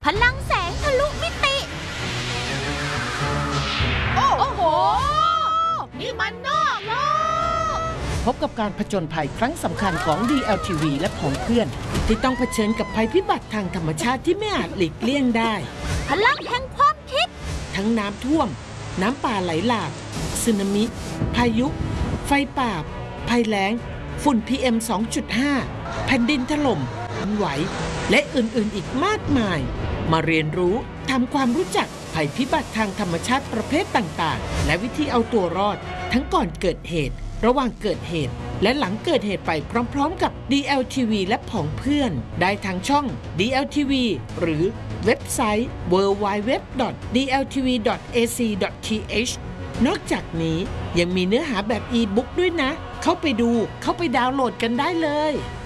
พลังแสงทะลุมิติโอ้โหนี่มันนอกโลกพบกับการผจญภัยครั้งสำคัญของ DLTV และผองเพื่อนที่ต้องเผชิญกับภัยพิบัติทางธรรมชาติที่ไม่อาจหลีกเลี่ยงได้พลังแห่งความคิดทั้งน้ำท่วมน้ำป่าไหลหลากสึนามิพายุไฟป่าภัยแล้งฝุ่น PM 2.5 แผ่นดินถล่มแผ่นดินไหวและอื่นๆอีกมากมายมาเรียนรู้ทำความรู้จักภัยพิบัติทางธรรมชาติประเภทต่างๆและวิธีเอาตัวรอดทั้งก่อนเกิดเหตุระหว่างเกิดเหตุและหลังเกิดเหตุไปพร้อมๆกับ DLTV และผองเพื่อนได้ทางช่อง DLTV หรือเว็บไซต์ www.dltv.ac.th นอกจากนี้ยังมีเนื้อหาแบบอีบุ๊กด้วยนะเข้าไปดูเข้าไปดาวน์โหลดกันได้เลย